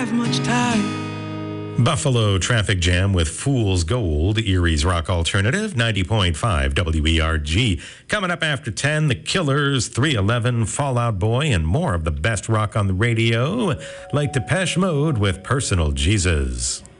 have much time. Buffalo traffic jam with Fool's Gold, Erie's Rock Alternative, 90.5 WERG. Coming up after 10, The Killers, 311, Fall Out Boy, and more of the best rock on the radio, like Depeche Mode with Personal Jesus.